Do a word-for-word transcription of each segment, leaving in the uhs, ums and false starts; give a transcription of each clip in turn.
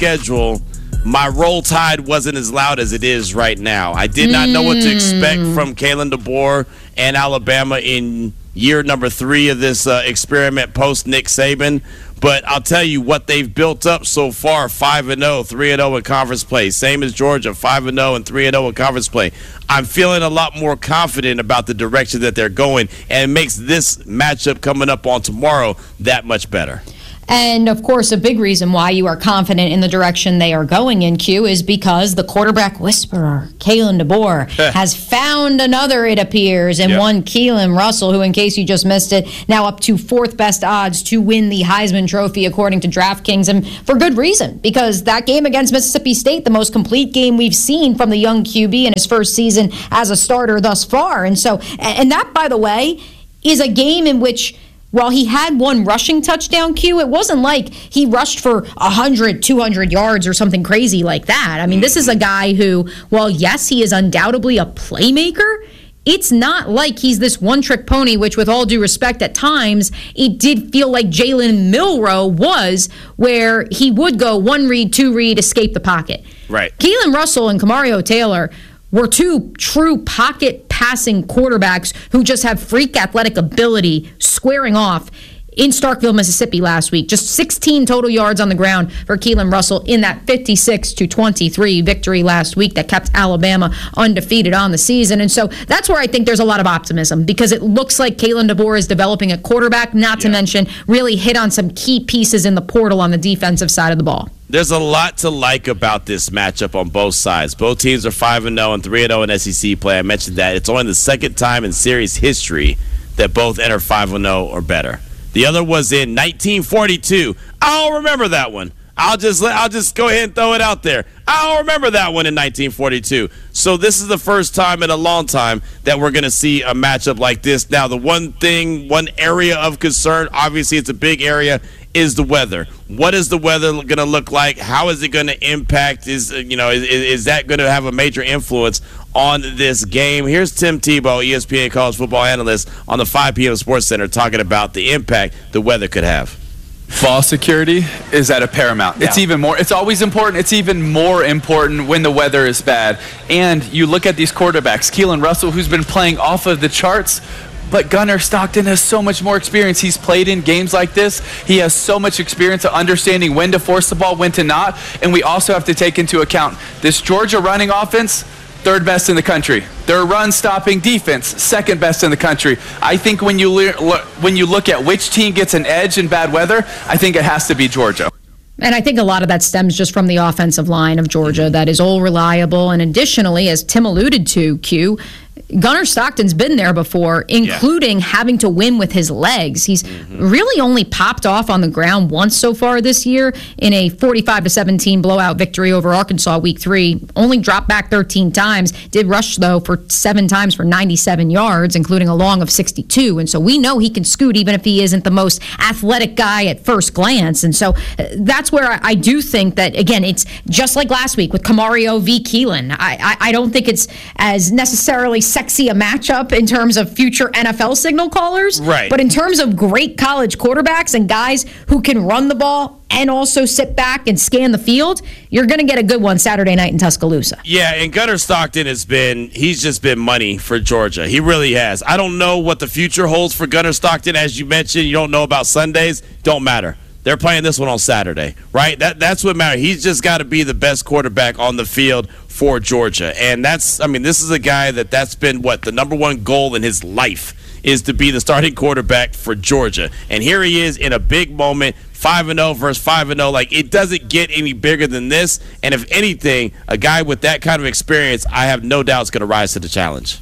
schedule, my Roll Tide wasn't as loud as it is right now. I did not know what to expect from Kalen DeBoer and Alabama in year number three of this uh, experiment post Nick Saban. But I'll tell you what they've built up so far, five and oh, three and oh in conference play. Same as Georgia, five and oh and three and oh in conference play. I'm feeling a lot more confident about the direction that they're going, and it makes this matchup coming up on tomorrow that much better. And, of course, a big reason why you are confident in the direction they are going in, Q, is because the quarterback whisperer, Kalen DeBoer, has found another, it appears, and yep. one Keelan Russell, who, in case you just missed it, now up to fourth best odds to win the Heisman Trophy, according to DraftKings, and for good reason, because that game against Mississippi State, the most complete game we've seen from the young Q B in his first season as a starter thus far. And so, and that, by the way, is a game in which, while he had one rushing touchdown, Q, it wasn't like he rushed for one hundred, two hundred yards or something crazy like that. I mean, this is a guy who, while yes, he is undoubtedly a playmaker, it's not like he's this one-trick pony, which, with all due respect, at times, it did feel like Jalen Milroe was, where he would go one read, two read, escape the pocket. Right. Keelan Russell and Kamario Taylor were two true pocket passing quarterbacks who just have freak athletic ability squaring off in Starkville, Mississippi last week. Just sixteen total yards on the ground for Keelan Russell in that fifty-six to twenty-three victory last week that kept Alabama undefeated on the season. And so that's where I think there's a lot of optimism, because it looks like Kalen DeBoer is developing a quarterback, not to yeah. mention really hit on some key pieces in the portal on the defensive side of the ball. There's a lot to like about this matchup on both sides. Both teams are five and oh and three and oh in S E C play. I mentioned that. It's only the second time in series history that both enter five and oh or better. The other was in nineteen forty-two. I don't remember that one. I'll just I'll just go ahead and throw it out there. I don't remember that one in nineteen forty-two. So this is the first time in a long time that we're going to see a matchup like this. Now, the one thing, one area of concern, obviously it's a big area, is the weather. What is the weather going to look like? How is it going to impact? Is you know is, is that going to have a major influence on this game? Here's Tim Tebow, E S P N college football analyst, on the five p.m. Sports Center, talking about the impact the weather could have. Fall security is at a paramount. Yeah. It's even more, it's always important. It's even more important when the weather is bad. And you look at these quarterbacks, Keelan Russell, who's been playing off of the charts, but Gunnar Stockton has so much more experience. He's played in games like this. He has so much experience of understanding when to force the ball, when to not. And we also have to take into account this Georgia running offense, third best in the country. Their run-stopping defense, second best in the country. I think when you le- when you look at which team gets an edge in bad weather, I think it has to be Georgia. And I think a lot of that stems just from the offensive line of Georgia that is all reliable. And additionally, as Tim alluded to, Q, Gunnar Stockton's been there before, including yeah. having to win with his legs. He's mm-hmm. really only popped off on the ground once so far this year in a forty-five to seventeen blowout victory over Arkansas week three. Only dropped back thirteen times. Did rush, though, for seven times for ninety-seven yards, including a long of sixty-two. And so we know he can scoot even if he isn't the most athletic guy at first glance. And so uh, that's where I, I do think that, again, it's just like last week with Kamario v. Keelan. I, I, I don't think it's as necessarily sexy a matchup in terms of future N F L signal callers. Right. But in terms of great college quarterbacks and guys who can run the ball and also sit back and scan the field, you're going to get a good one Saturday night in Tuscaloosa. Yeah, and Gunnar Stockton has been, he's just been money for Georgia. He really has. I don't know what the future holds for Gunnar Stockton. As you mentioned, you don't know about Sundays. Don't matter. They're playing this one on Saturday, right? That That's what matters. He's just got to be the best quarterback on the field for Georgia. And that's, I mean, this is a guy that that's been, what, the number one goal in his life is to be the starting quarterback for Georgia. And here he is in a big moment, five and oh versus five and oh. Like, it doesn't get any bigger than this. And if anything, a guy with that kind of experience, I have no doubt is going to rise to the challenge.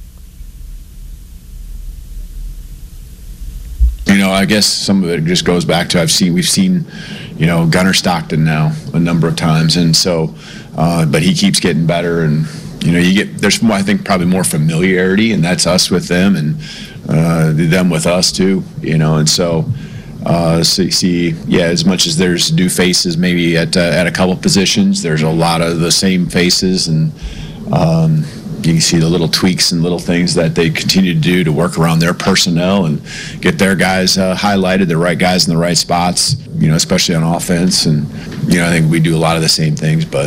You know, I guess some of it just goes back to I've seen we've seen, you know, Gunnar Stockton now a number of times, and so, uh, but he keeps getting better, and you know, you get there's more, I think probably more familiarity, and that's us with them, and uh, them with us too, you know, and so, uh, so see, yeah, as much as there's new faces maybe at uh, at a couple positions, there's a lot of the same faces, and um, you can see the little tweaks and little things that they continue to do to work around their personnel and get their guys uh, highlighted, the right guys in the right spots, you know, especially on offense. And, you know, I think we do a lot of the same things, but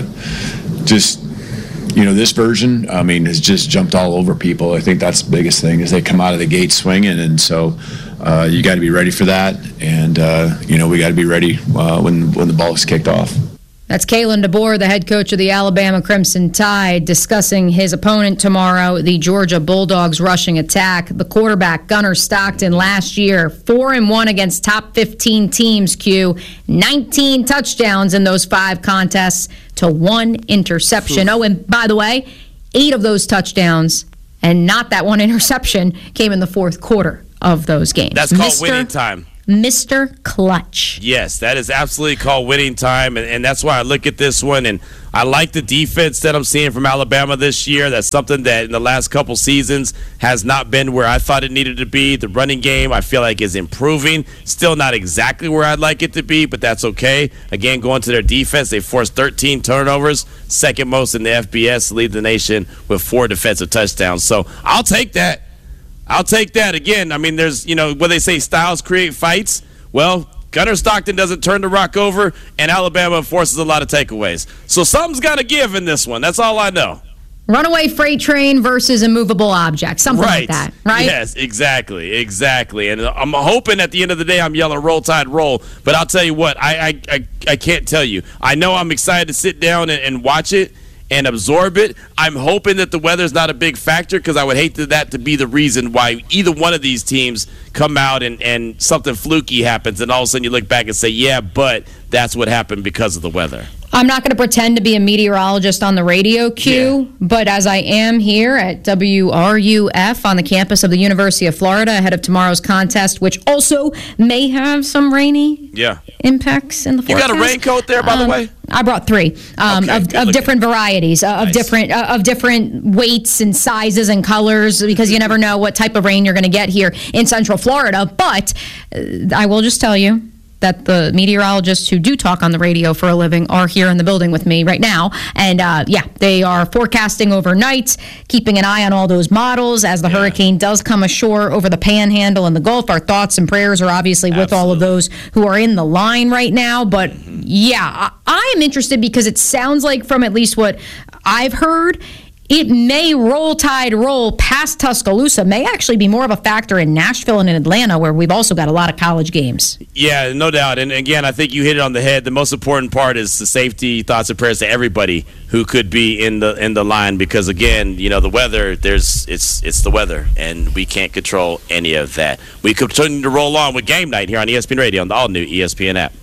just, you know, this version, I mean, has just jumped all over people. I think that's the biggest thing is they come out of the gate swinging. And so uh, you got to be ready for that. And, uh, you know, we got to be ready uh, when, when the ball is kicked off. That's Kalen DeBoer, the head coach of the Alabama Crimson Tide, discussing his opponent tomorrow, the Georgia Bulldogs rushing attack. The quarterback, Gunnar Stockton, last year, four and one against top fifteen teams, Q. nineteen touchdowns in those five contests to one interception. Oh, and by the way, eight of those touchdowns, and not that one interception, came in the fourth quarter of those games. That's called Mister winning time. Mister Clutch. Yes, that is absolutely called winning time, and, and that's why I look at this one, and I like the defense that I'm seeing from Alabama this year. That's something that in the last couple seasons has not been where I thought it needed to be. The running game, I feel like, is improving. Still not exactly where I'd like it to be, but that's okay. Again, going to their defense, they forced thirteen turnovers, second most in the F B S, lead the nation with four defensive touchdowns. So I'll take that. I'll take that. Again, I mean, there's, you know, what they say, styles create fights. Well, Gunnar Stockton doesn't turn the rock over, and Alabama forces a lot of takeaways. So something's got to give in this one. That's all I know. Runaway freight train versus a movable object, something right. like that, right? Yes, exactly, exactly. And I'm hoping at the end of the day I'm yelling Roll Tide Roll, but I'll tell you what, I I, I, I can't tell you. I know I'm excited to sit down and, and watch it and absorb it. I'm hoping that the weather's not a big factor because I would hate to, that to be the reason why either one of these teams come out and, and something fluky happens and all of a sudden you look back and say, yeah, but that's what happened because of the weather. I'm not going to pretend to be a meteorologist on the radio, Q, yeah. but as I am here at W R U F on the campus of the University of Florida ahead of tomorrow's contest, which also may have some rainy yeah. impacts in the forecast. You got a raincoat there, by um, the way? I brought three um, okay, of, of different varieties, uh, nice. of different uh, of different weights and sizes and colors, because you never know what type of rain you're going to get here in Central Florida. But uh, I will just tell you that the meteorologists who do talk on the radio for a living are here in the building with me right now. And, uh, yeah, they are forecasting overnight, keeping an eye on all those models as the yeah. hurricane does come ashore over the Panhandle and the Gulf. Our thoughts and prayers are obviously with Absolutely. all of those who are in the line right now. But, mm-hmm. yeah, I, I am interested because it sounds like from at least what I've heard, it may roll tide roll past Tuscaloosa, may actually be more of a factor in Nashville and in Atlanta, where we've also got a lot of college games. Yeah, no doubt. And again, I think you hit it on the head. The most important part is the safety, thoughts, and prayers to everybody who could be in the in the line, because again, you know, the weather, there's it's it's the weather, and we can't control any of that. We continue to roll on with Game Night here on E S P N Radio on the all new E S P N app.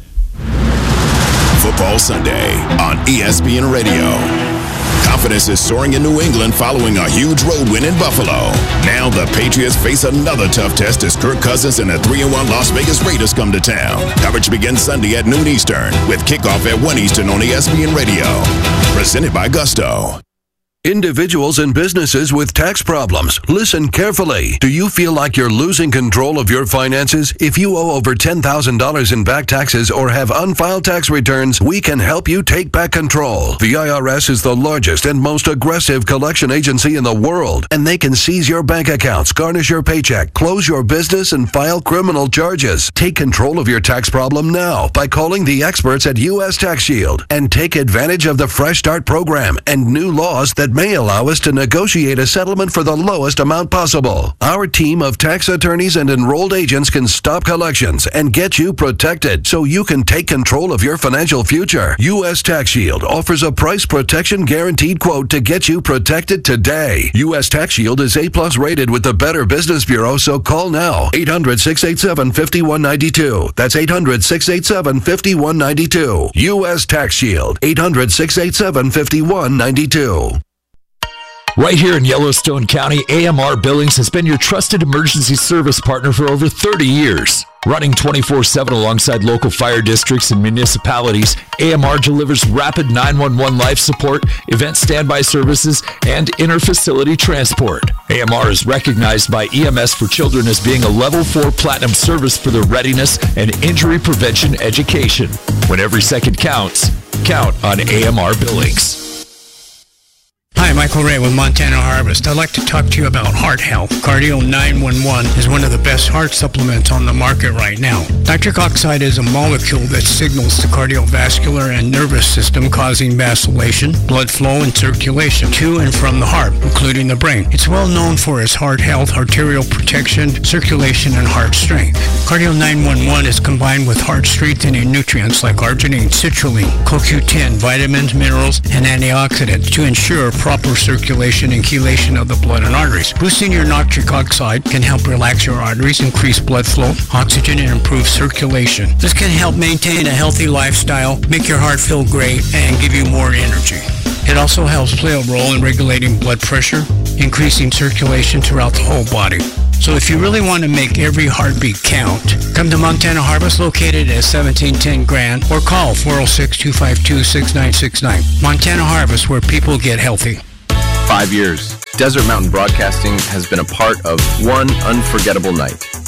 Football Sunday on E S P N Radio. Confidence is soaring in New England following a huge road win in Buffalo. Now the Patriots face another tough test as Kirk Cousins and the three and one Las Vegas Raiders come to town. Coverage begins Sunday at noon Eastern with kickoff at one Eastern on E S P N Radio. Presented by Gusto. Individuals and businesses with tax problems, listen carefully. Do you feel like you're losing control of your finances? If you owe over ten thousand dollars in back taxes or have unfiled tax returns, we can help you take back control. The I R S is the largest and most aggressive collection agency in the world, and they can seize your bank accounts, garnish your paycheck, close your business, and file criminal charges. Take control of your tax problem now by calling the experts at U S Tax Shield and take advantage of the Fresh Start program and new laws that may allow us to negotiate a settlement for the lowest amount possible. Our team of tax attorneys and enrolled agents can stop collections and get you protected so you can take control of your financial future. U S Tax Shield offers a price protection guaranteed quote to get you protected today. U S Tax Shield is A plus rated with the Better Business Bureau, so call now. eight hundred, six eight seven, five one nine two. That's eight hundred, six eight seven, five one nine two. U S Tax Shield. eight hundred, six eight seven, five one nine two. Right here in Yellowstone County, A M R Billings has been your trusted emergency service partner for over thirty years. Running twenty-four seven alongside local fire districts and municipalities, A M R delivers rapid nine one one life support, event standby services, and inter-facility transport. A M R is recognized by E M S for Children as being a Level four Platinum service for their readiness and injury prevention education. When every second counts, count on A M R Billings. Hi, Hi, Michael Ray with Montana Harvest. I'd like to talk to you about heart health. Cardio nine one one is one of the best heart supplements on the market right now. Nitric oxide is a molecule that signals the cardiovascular and nervous system, causing vacillation, blood flow, and circulation to and from the heart, including the brain. It's well known for its heart health, arterial protection, circulation, and heart strength. Cardio nine one one is combined with heart strengthening nutrients like arginine, citrulline, C O Q ten, vitamins, minerals, and antioxidants to ensure proper circulation and chelation of the blood and arteries. Boosting your nitric oxide can help relax your arteries, increase blood flow, oxygen, and improve circulation. This can help maintain a healthy lifestyle, make your heart feel great, and give you more energy. It also helps play a role in regulating blood pressure, increasing circulation throughout the whole body. So if you really want to make every heartbeat count, come to Montana Harvest located at seventeen ten Grand or call four oh six, two five two, six nine six nine. Montana Harvest, where people get healthy. Five years. Desert Mountain Broadcasting has been a part of one unforgettable night.